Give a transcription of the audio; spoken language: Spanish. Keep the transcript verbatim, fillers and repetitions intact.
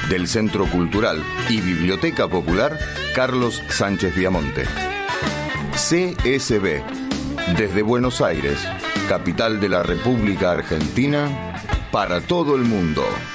del Centro Cultural y Biblioteca Popular Carlos Sánchez Viamonte. C S B, desde Buenos Aires, capital de la República Argentina, para todo el mundo.